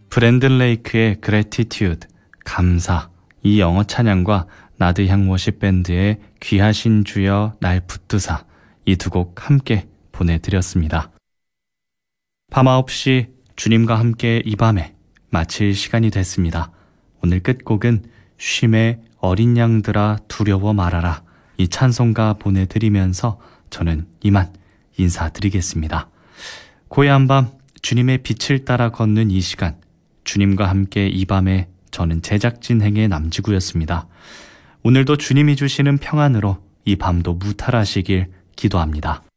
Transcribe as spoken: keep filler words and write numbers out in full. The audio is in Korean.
브랜든 레이크의 Gratitude, 감사, 이 영어 찬양과 나드 향워십 밴드의 귀하신 주여 날 붙드사, 이 두 곡 함께 보내드렸습니다. 밤 아홉 시 주님과 함께 이 밤에 마칠 시간이 됐습니다. 오늘 끝곡은 쉼의 어린 양들아 두려워 말아라, 이 찬송가 보내드리면서 저는 이만 인사드리겠습니다. 고요한 밤 주님의 빛을 따라 걷는 이 시간, 주님과 함께 이 밤에 저는 제작진 행의 남지구였습니다. 오늘도 주님이 주시는 평안으로 이 밤도 무탈하시길 기도합니다.